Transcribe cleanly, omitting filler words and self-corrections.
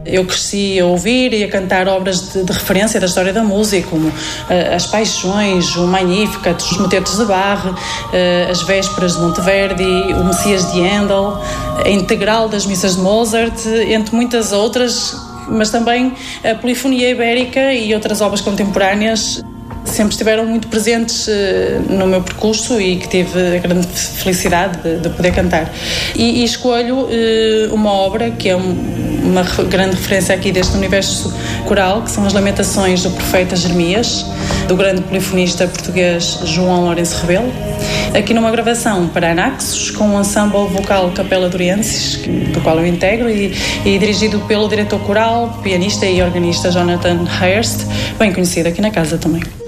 Eu cresci a ouvir e a cantar obras de referência da história da música, como As Paixões, o Magnificat, os Motetos de Bach, as Vésperas de Monteverdi, o Messias de Handel, a integral das missas de Mozart, entre muitas outras, mas também a Polifonia Ibérica e outras obras contemporâneas sempre estiveram muito presentes no meu percurso e que tive a grande felicidade de poder cantar. E escolho uma obra que é uma grande referência aqui deste universo coral, que são as Lamentações do Profeta Jeremias, do grande polifonista português João Lourenço Rebelo, aqui numa gravação para Anaxos, com o ensemble vocal Capela Doriensis, do qual eu integro, e dirigido pelo diretor coral, pianista e organista Jonathan Hurst, bem conhecido aqui na casa também.